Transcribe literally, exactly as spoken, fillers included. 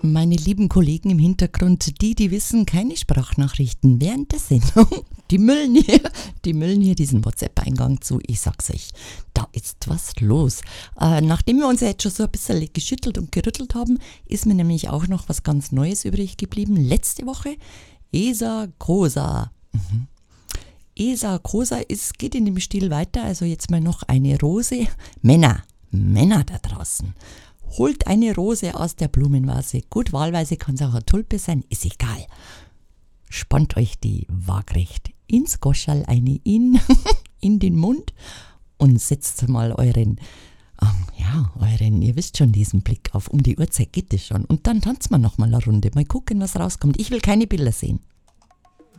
Meine lieben Kollegen im Hintergrund, die, die wissen, keine Sprachnachrichten während der Sendung, die müllen hier, die müllen hier diesen WhatsApp-Eingang zu. Ich sag's euch, da ist was los. Äh, nachdem wir uns ja jetzt schon so ein bisschen geschüttelt und gerüttelt haben, ist mir nämlich auch noch was ganz Neues übrig geblieben. Letzte Woche, Esa Cosa. Mhm. Esa Cosa ist, geht in dem Stil weiter, also jetzt mal noch eine Rose. Männer, Männer da draußen. Holt eine Rose aus der Blumenvase. Gut, wahlweise kann es auch eine Tulpe sein, ist egal. Spannt euch die waagrecht ins Goschal eine in, in den Mund und setzt mal euren, ähm, ja, euren, ihr wisst schon, diesen Blick auf. Um die Uhrzeit geht es schon. Und dann tanzt man noch mal eine Runde. Mal gucken, was rauskommt. Ich will keine Bilder sehen.